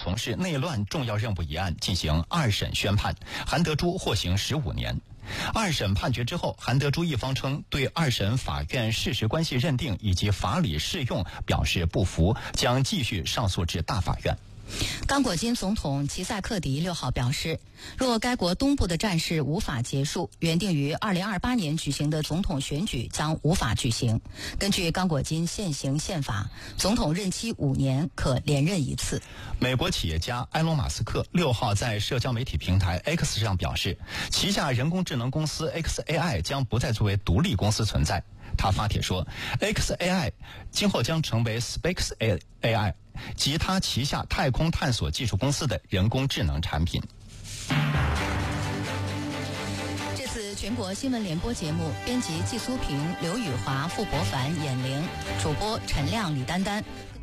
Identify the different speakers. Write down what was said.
Speaker 1: 从事内乱重要任务一案进行二审宣判，韩德洙获刑15年。二审判决之后，韩德洙一方称对二审法院事实关系认定以及法理适用表示不服，将继续上诉至大法院。
Speaker 2: 刚果金总统齐塞克迪6号表示，若该国东部的战事无法结束，原定于2028年举行的总统选举将无法举行。根据刚果金现行宪法，总统任期5年，可连任1次。
Speaker 1: 美国企业家埃隆·马斯克6号在社交媒体平台 X 上表示，旗下人工智能公司 XAI 将不再作为独立公司存在。他发帖说 ，XAI 今后将成为 SpaceAI 及他旗下太空探索技术公司的人工智能产品。
Speaker 2: 这次全国新闻联播节目，编辑季苏平、刘宇华、傅博凡、演玲，主播陈亮、李丹丹，